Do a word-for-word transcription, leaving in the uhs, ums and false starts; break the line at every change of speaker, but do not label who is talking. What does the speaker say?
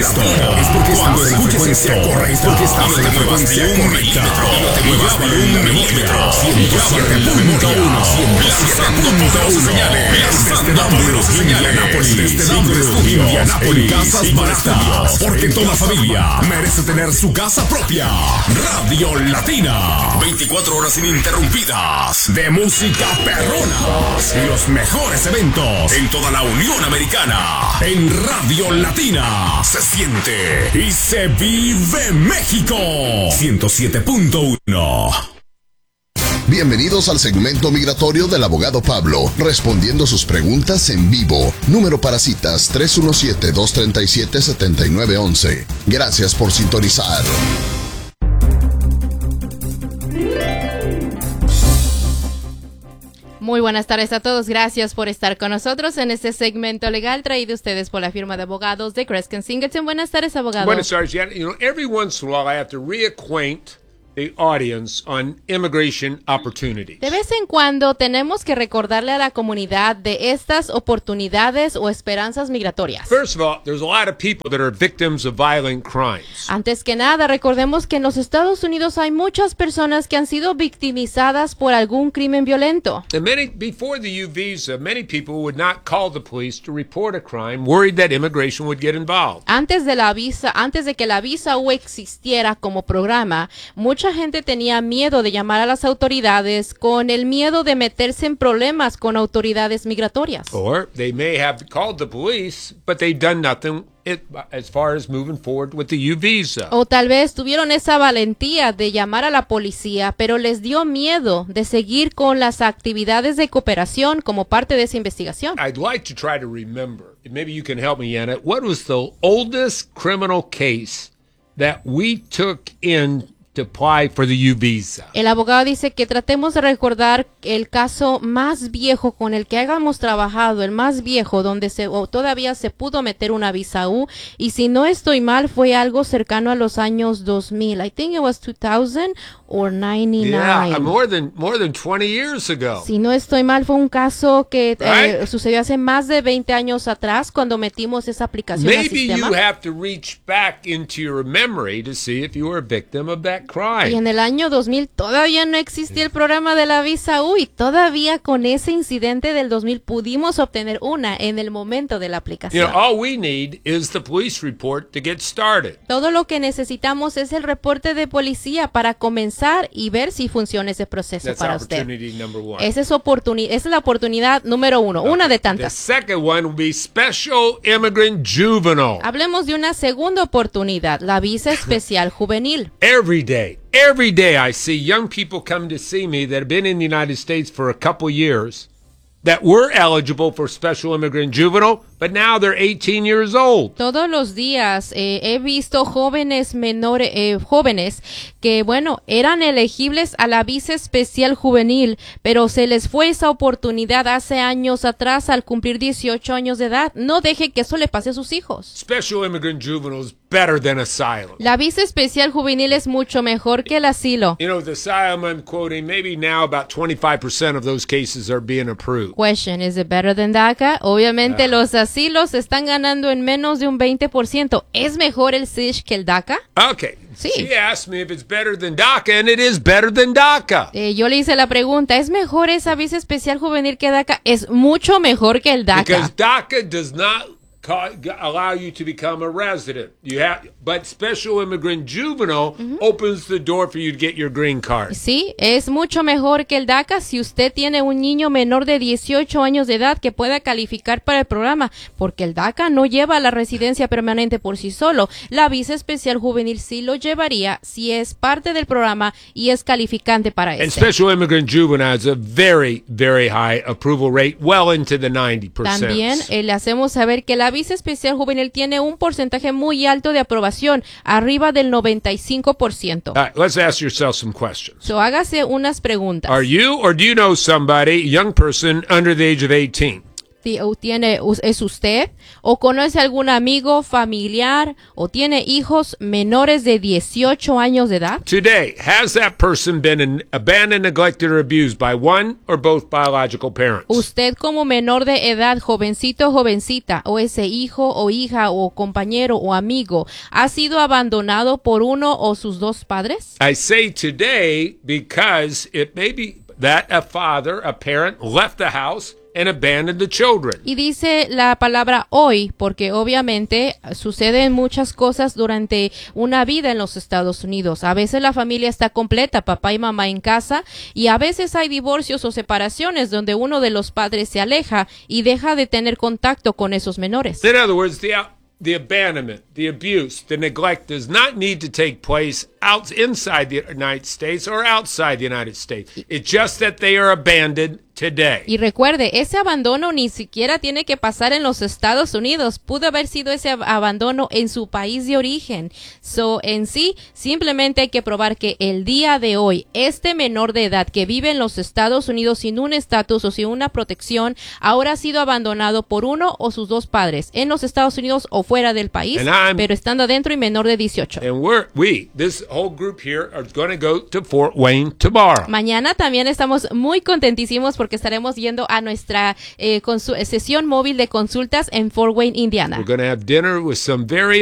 esto, es porque cuando escuches esto, es porque estás en la frecuencia correcta. No te muevas de un milímetro. ciento siete punto uno. ciento siete punto uno. Señales. Desde Dumbrius, Indianápolis. Desde Dumbrius, Indianápolis. Casas baratas. Porque toda familia merece tener su casa propia. Radio Latina. veinticuatro horas ininterrumpidas. De música perrona. Y los mejores eventos en toda la Unión Americana. En Radio Latina se siente y se vive México. ciento siete punto uno.
Bienvenidos al segmento migratorio del abogado Pablo, respondiendo sus preguntas en vivo. Número para citas tres uno siete, dos tres siete, siete nueve uno uno. Gracias por sintonizar.
Muy buenas tardes a todos. Gracias por estar con nosotros en este segmento legal traído a ustedes por la firma de abogados de Kreskin Singleton. Buenas tardes, abogado.
Buenas tardes, Janet. You know, every once in a while I have to reacquaint the audience on immigration opportunities.
De vez en cuando tenemos que recordarle a la comunidad de estas oportunidades o esperanzas migratorias.
First of all, there's a lot of people that are victims of violent crimes.
Antes que nada, recordemos que en los Estados Unidos hay muchas personas que han sido victimizadas por algún crimen violento.
And many, before the U visa, many people would not call the police to report a crime, worried that immigration would get involved.
Antes de la visa, antes de que la visa U existiera como programa, muchos Mucha gente tenía miedo de llamar a las autoridades con el miedo de meterse en problemas con autoridades migratorias.
Or they may have called the police, but they've done nothing it, as far as moving forward with the U visa.
O tal vez tuvieron esa valentía de llamar a la policía, pero les dio miedo de seguir con las actividades de cooperación como parte de esa investigación.
I'd like to try to remember, maybe you can help me, Anna, what was the oldest criminal case that we took in to apply for the U visa?
El abogado dice que tratemos de recordar el caso más viejo con el que hayamos trabajado, el más viejo donde se o todavía se pudo meter una visa U, y si no estoy mal fue algo cercano a los años dos mil. I think it was two thousand or ninety-nine.
Yeah, more than more than twenty years ago.
Si no estoy mal fue un caso que
Right?
eh, sucedió hace más de veinte años atrás cuando metimos esa aplicación al
Maybe
sistema.
you have to reach back into your memory to see if you were a victim of that crime.
Y en el año dos mil todavía no existía el programa de la visa U y todavía con ese incidente del dos mil pudimos obtener una en el momento de la
You
aplicación.
know, all we need is the police report to get started.
Todo lo que necesitamos es el reporte de policía para comenzar y ver si funciona ese proceso
That's
para usted.
opportunity number one.
Esa es, oportuni- esa es la oportunidad número uno, una de
The
tantas.
second one will be special immigrant juvenile.
Hablemos de una segunda oportunidad, la visa especial juvenil.
Every day, every day I see young people come to see me that have been in the United States for a couple years that were eligible for special immigrant juvenile, but now they're eighteen years old.
Todos los días eh, he visto jóvenes menores, eh, jóvenes que, bueno, eran elegibles a la visa especial juvenil, pero se les fue esa oportunidad hace años atrás al cumplir dieciocho años de edad. No deje que eso le pase a sus hijos.
Special immigrant juvenile is better than asylum.
La visa especial juvenil es mucho mejor que el asilo.
You know, the asylum I'm quoting, maybe now about twenty-five percent of those cases are being approved.
Question, is it better than DACA? Obviamente los asilos están ganando en menos de un veinte por ciento. ¿Es mejor el S I S que el DACA?
Okay.
Sí.
She asked me if it's better than DACA, and it is better than DACA.
Eh, yo le hice la pregunta, ¿es mejor esa visa especial juvenil que DACA? Es mucho mejor que el DACA.
Because DACA does not ca- allow you to become a resident. You have, but special immigrant juvenile mm-hmm. opens the door for you to get your green card.
Sí, es mucho mejor que el DACA si usted tiene un niño menor de dieciocho años de edad que pueda calificar para el programa, porque el DACA no lleva la residencia permanente por sí solo. La visa especial juvenil sí lo llevaría si es parte del programa y es calificante para
And
este.
special immigrant juvenile has a very, very high approval rate, well into the ninety percent.
También eh, le hacemos saber que la visa especial juvenil tiene un porcentaje muy alto de aprobación, arriba del noventa y cinco por ciento.
All right, let's ask yourself some questions.
So, hágase unas preguntas.
Are you or do you know somebody, a young person under the age of eighteen?
o tiene, es usted, o conoce algún amigo, familiar, o tiene hijos menores de dieciocho años de edad.
Today, has that person been in, abandoned, neglected, or abused by one or both biological parents?
Usted como menor de edad, jovencito, jovencita, o ese hijo o hija o compañero o amigo, ¿ha sido abandonado por uno o sus dos padres?
I say today because it may be that a father, a parent, left the house and abandoned the children.
Y dice la palabra hoy porque obviamente suceden muchas cosas durante una vida en los Estados Unidos. A veces la familia está completa, papá y mamá en casa, y a veces hay divorcios o separaciones donde uno de los padres se aleja y deja de tener contacto con esos menores.
In other words, the the abandonment, the abuse, the neglect does not need to take place out inside the United States or outside the United States. It's just that they are abandoned today.
Y recuerde, ese abandono ni siquiera tiene que pasar en los Estados Unidos. Pudo haber sido ese ab- abandono en su país de origen. So, en sí, simplemente hay que probar que el día de hoy, este menor de edad que vive en los Estados Unidos sin un estatus o sin una protección, ahora ha sido abandonado por uno o sus dos padres en los Estados Unidos o fuera del país, pero estando adentro y menor de dieciocho.
And we're, we, this whole group here, are going to go to Fort Wayne tomorrow.
Mañana también estamos muy contentísimos porque estaremos yendo a nuestra eh, consu- sesión móvil de consultas en Fort Wayne, Indiana.
We're going to have dinner with some very